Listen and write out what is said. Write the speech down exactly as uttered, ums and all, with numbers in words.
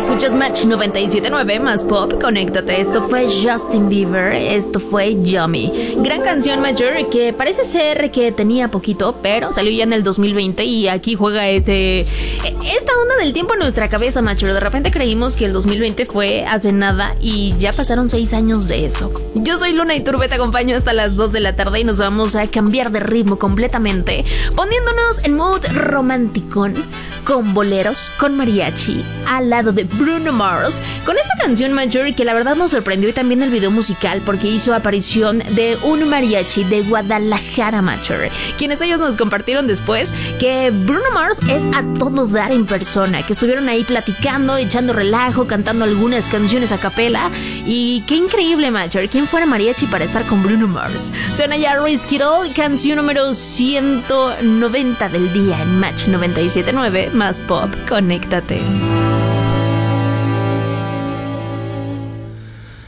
Escuchas Match noventa y siete punto nueve más pop, conéctate. Esto fue Justin Bieber, esto fue Yummy. Gran canción, Major, que parece ser que tenía poquito, pero salió ya en el dos mil veinte y aquí juega este esta onda del tiempo en nuestra cabeza, Major. De repente creímos que el dos mil veinte fue hace nada y ya pasaron seis años de eso. Yo soy Luna Iturbe, te acompaño hasta las dos de la tarde y nos vamos a cambiar de ritmo completamente, poniéndonos en mood romanticón, con boleros, con mariachi, al lado de Bruno Mars, con esta canción, Major, que la verdad nos sorprendió, y también el video musical, porque hizo aparición de un mariachi de Guadalajara, Major, quienes ellos nos compartieron después que Bruno Mars es a todo dar en persona, que estuvieron ahí platicando, echando relajo, cantando algunas canciones a capela, y qué increíble, Major, ¿quién fuera mariachi para estar con Bruno Mars? Suena ya Risk It All, canción número ciento noventa del día en Match noventa y siete punto nueve más pop, conéctate.